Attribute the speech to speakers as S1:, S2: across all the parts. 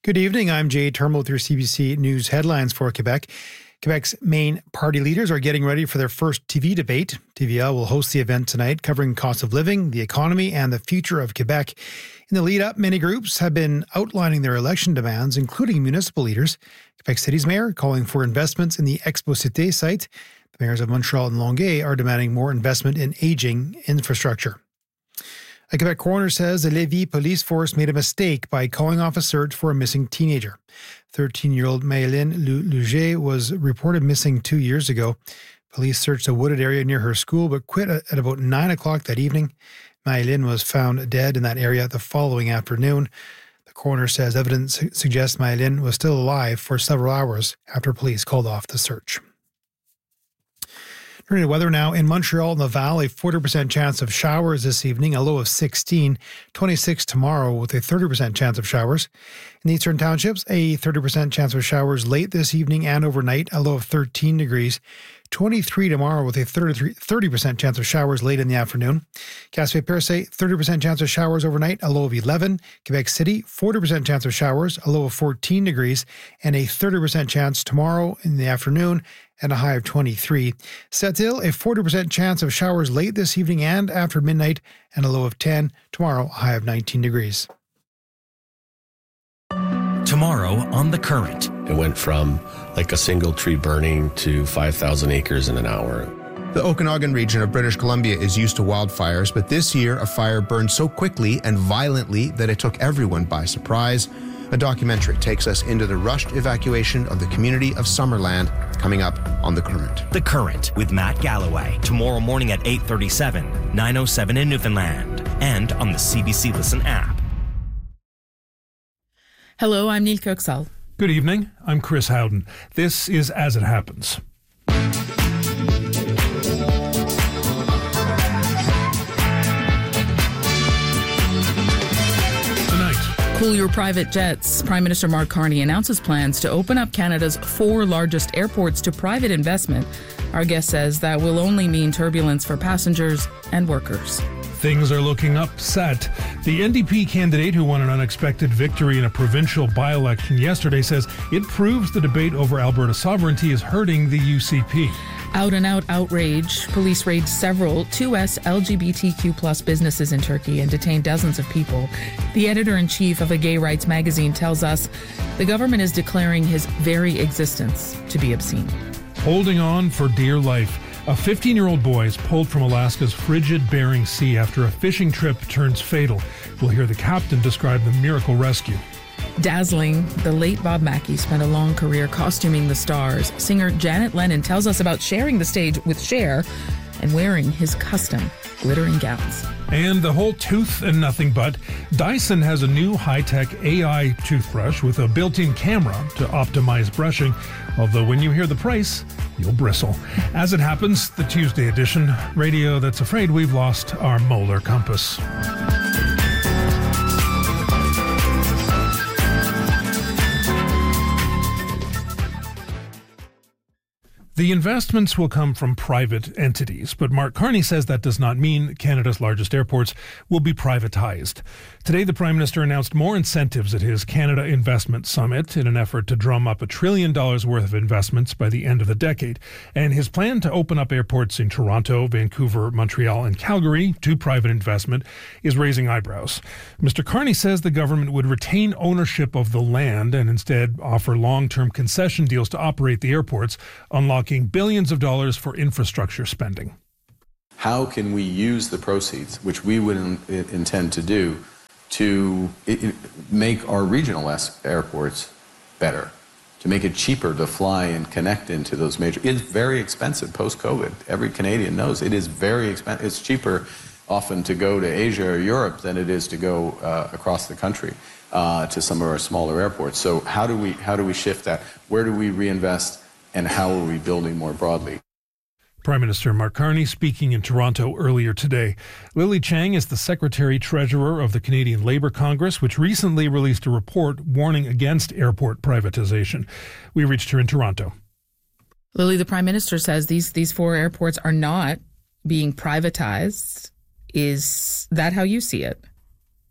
S1: Good evening. I'm Jay Turmo with your CBC News headlines for Quebec. Quebec's main party leaders are getting ready for their first TV debate. TVL will host the event tonight, covering cost of living, the economy, and the future of Quebec. In the lead-up, many groups have been outlining their election demands, including municipal leaders. Quebec City's mayor calling for investments in the Expo Cité site. The mayors of Montreal and Longueuil are demanding more investment in aging infrastructure. A Quebec coroner says the Lévis police force made a mistake by calling off a search for a missing teenager. 13-year-old Maëlyn Luger was reported missing 2 years ago. Police searched a wooded area near her school but quit at about 9 o'clock that evening. Maëlyn was found dead in that area the following afternoon. The coroner says evidence suggests Maëlyn was still alive for several hours after police called off the search. Turning to weather now. In Montreal and the Valley, 40% chance of showers this evening, a low of 16, 26 tomorrow with a 30% chance of showers. In the Eastern Townships, a 30% chance of showers late this evening and overnight, a low of 13 degrees. 23 tomorrow with a 30% chance of showers late in the afternoon. Gaspé-Percé, 30% chance of showers overnight, a low of 11. Quebec City, 40% chance of showers, a low of 14 degrees, and a 30% chance tomorrow in the afternoon and a high of 23. Sept-Îles, a 40% chance of showers late this evening and after midnight, and a low of 10. Tomorrow, a high of 19 degrees.
S2: Tomorrow on The Current.
S3: It went from like a single tree burning to 5,000 acres in an hour.
S4: The Okanagan region of British Columbia is used to wildfires, but this year a fire burned so quickly and violently that it took everyone by surprise. A documentary takes us into the rushed evacuation of the community of Summerland, coming up on The Current.
S2: The Current with Matt Galloway. Tomorrow morning at 8:37, 9:07 in Newfoundland, and on the CBC Listen app.
S5: Hello, I'm Neil Kirksall.
S6: Good evening. I'm Chris Howden. This is As It Happens.
S5: Cool your private jets. Prime Minister Mark Carney announces plans to open up Canada's 4 largest airports to private investment. Our guest says that will only mean turbulence for passengers and workers.
S6: Things are looking upset. The NDP candidate who won an unexpected victory in a provincial by-election yesterday says it proves the debate over Alberta sovereignty is hurting the UCP.
S5: Out-and-out outrage. Police raided several 2S LGBTQ+ businesses in Turkey and detained dozens of people. The editor-in-chief of a gay rights magazine tells us the government is declaring his very existence to be obscene.
S6: Holding on for dear life. A 15-year-old boy is pulled from Alaska's frigid Bering Sea after a fishing trip turns fatal. We'll hear the captain describe the miracle rescue.
S5: Dazzling, the late Bob Mackie spent a long career costuming the stars. Singer Janet Lennon tells us about sharing the stage with Cher and wearing his custom glittering gowns.
S6: And the whole tooth and nothing but. Dyson has a new high-tech AI toothbrush with a built-in camera to optimize brushing. Although when you hear the price, you'll bristle. As it happens, the Tuesday edition, radio that's afraid we've lost our molar compass. The investments will come from private entities, but Mark Carney says that does not mean Canada's largest airports will be privatized. Today, the Prime Minister announced more incentives at his Canada Investment Summit in an effort to drum up $1 trillion worth of investments by the end of the decade. And his plan to open up airports in Toronto, Vancouver, Montreal, and Calgary to private investment is raising eyebrows. Mr. Carney says the government would retain ownership of the land and instead offer long-term concession deals to operate the airports, unlocking billions of dollars for infrastructure spending.
S7: How can we use the proceeds, which we would intend to do, to make our regional airports better, to make it cheaper to fly and connect into those major... It's very expensive post-COVID. Every Canadian knows it is very expensive. It's cheaper often to go to Asia or Europe than it is to go across the country to some of our smaller airports. So how do we shift that? Where do we reinvest? And how are we building more broadly?
S6: Prime Minister Mark Carney speaking in Toronto earlier today. Lily Chang is the Secretary-Treasurer of the Canadian Labour Congress, which recently released a report warning against airport privatization. We reached her in Toronto.
S5: Lily, the Prime Minister says these 4 airports are not being privatized. Is that how you see it?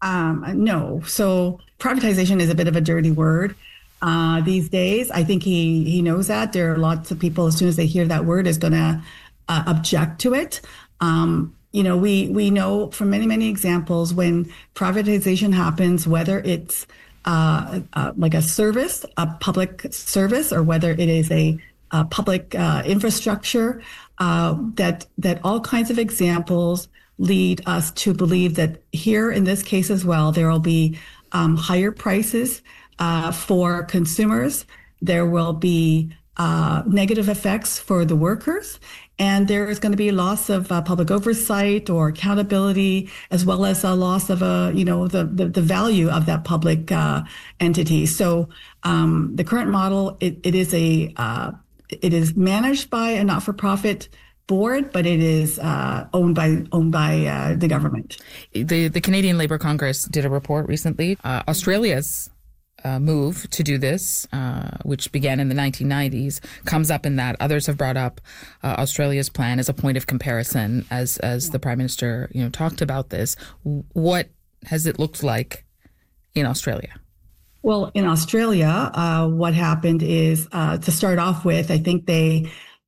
S8: No. So privatization is a bit of a dirty word these days. I think he knows that. There are lots of people, as soon as they hear that word, is going to object to it. We know from many examples when privatization happens, whether it's like a service, a public service, or whether it is a public infrastructure, that all kinds of examples lead us to believe that here in this case as well, there will be higher prices for consumers. There will be negative effects for the workers, and there is going to be a loss of public oversight or accountability, as well as a loss of the value of that public entity. So the current model, it is managed by a not-for-profit board, but it is owned by the government.
S5: The Canadian Labour Congress did a report recently. Australia's move to do this, which began in the 1990s, comes up in that. Others have brought up Australia's plan as a point of comparison, as the Prime Minister talked about this. What has it looked like in Australia?
S8: Well, in Australia, what happened is, to start off with, I think they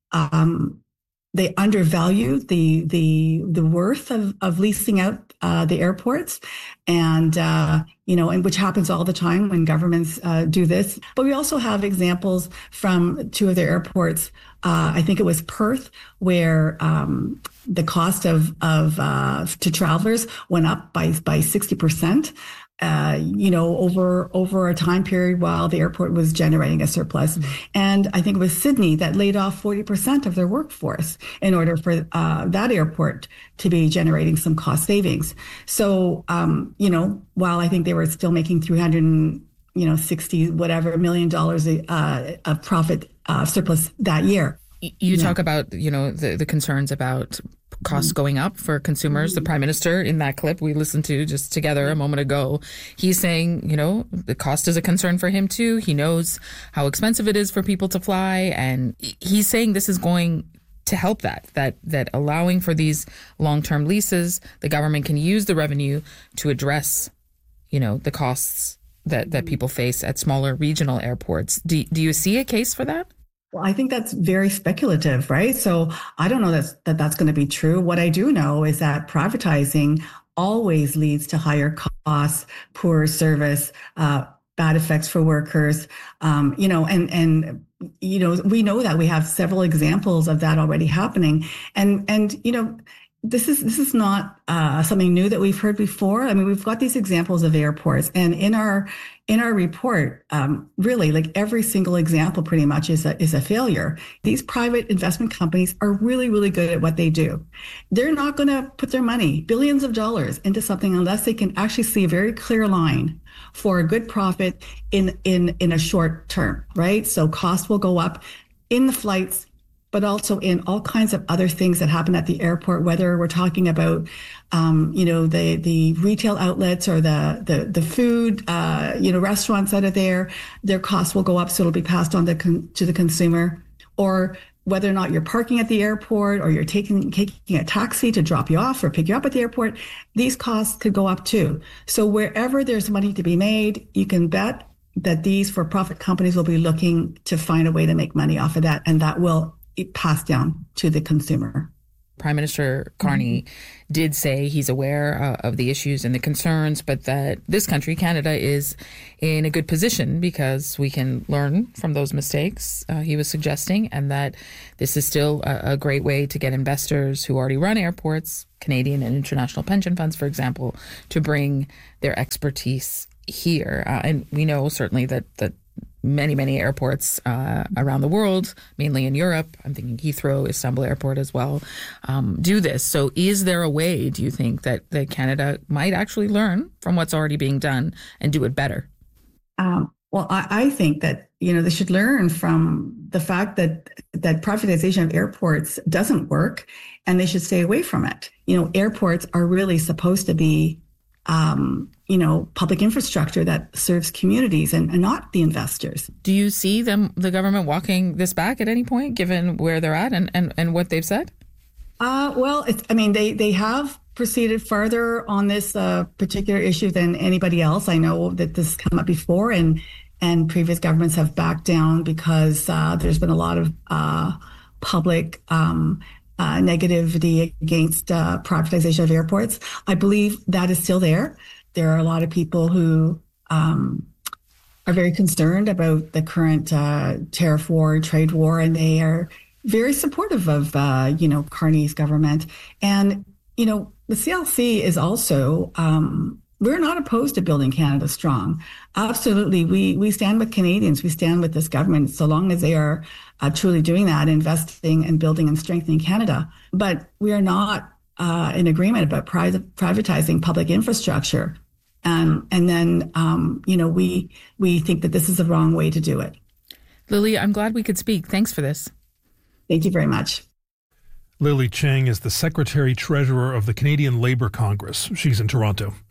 S8: undervalued the worth of leasing out the airports, and which happens all the time when governments do this. But we also have examples from two of their airports. I think it was Perth, where the cost to travelers went up by 60%. Over a time period while the airport was generating a surplus. And I think it was Sydney that laid off 40% of their workforce in order for that airport to be generating some cost savings. So, while I think they were still making $360 million of profit surplus that year.
S5: You talk about, the concerns about costs going up for consumers. The Prime Minister, in that clip we listened to just together a moment ago, he's saying, the cost is a concern for him too. He knows how expensive it is for people to fly. And he's saying this is going to help that allowing for these long-term leases, the government can use the revenue to address, the costs that people face at smaller regional airports. Do you see a case for that?
S8: Well, I think that's very speculative, right? So I don't know that's going to be true. What I do know is that privatizing always leads to higher costs, poor service, bad effects for workers. We know that we have several examples of that already happening. And this is not something new that we've heard before. I mean, we've got these examples of airports, and in our report, really, like every single example pretty much is a failure. These private investment companies are really, really good at what they do. They're not going to put their money, billions of dollars, into something unless they can actually see a very clear line for a good profit in a short term, right? So costs will go up in the flights, but also in all kinds of other things that happen at the airport, whether we're talking about, the retail outlets or the food, restaurants that are there, their costs will go up, so it'll be passed on to the consumer. Or whether or not you're parking at the airport or you're taking a taxi to drop you off or pick you up at the airport, these costs could go up too. So wherever there's money to be made, you can bet that these for-profit companies will be looking to find a way to make money off of that, and that will passed down to the consumer.
S5: Prime Minister Carney did say he's aware of the issues and the concerns, but that this country, Canada, is in a good position because we can learn from those mistakes, he was suggesting, and that this is still a great way to get investors who already run airports, Canadian and international pension funds, for example, to bring their expertise here. And we know certainly that many airports around the world, mainly in Europe, I'm thinking Heathrow, Istanbul Airport as well, do this. So is there a way, do you think, that Canada might actually learn from what's already being done and do it better?
S8: Well, I think that, they should learn from the fact that privatization of airports doesn't work, and they should stay away from it. Airports are really supposed to be public infrastructure that serves communities and not the investors.
S5: Do you see the government walking this back at any point, given where they're at and what they've said?
S8: They have proceeded further on this particular issue than anybody else. I know that this has come up before, and previous governments have backed down because there's been a lot of public negativity against privatization of airports. I believe that is still there. There are a lot of people who are very concerned about the current tariff war, trade war, and they are very supportive of, Carney's government. And, the CLC is also, we're not opposed to building Canada strong. Absolutely. We stand with Canadians. We stand with this government so long as they are truly doing that, investing and building and strengthening Canada. But we are not in agreement about privatizing public infrastructure. And then, we think that this is the wrong way to do it.
S5: Lily, I'm glad we could speak. Thanks for this.
S8: Thank you very much.
S6: Lily Cheng is the Secretary-Treasurer of the Canadian Labour Congress. She's in Toronto.